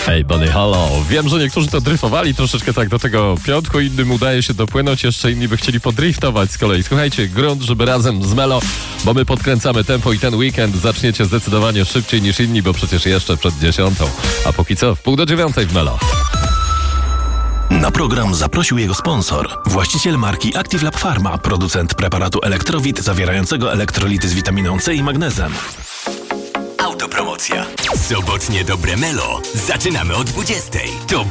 Hej, Bunny, halo. Wiem, że niektórzy to dryfowali troszeczkę tak do tego piątku, innym udaje się dopłynąć, jeszcze inni by chcieli podriftować z kolei. Słuchajcie, grunt, żeby razem z Melo, bo my podkręcamy tempo i ten weekend zaczniecie zdecydowanie szybciej niż inni, bo przecież jeszcze przed 10. A póki co, w 8:30 w Melo. Na program zaprosił jego sponsor, właściciel marki Active Lab Pharma, producent preparatu Elektrowit zawierającego elektrolity z witaminą C i magnezem. Autopromocja. Sobotnie dobre Melo. Zaczynamy o 20:00. To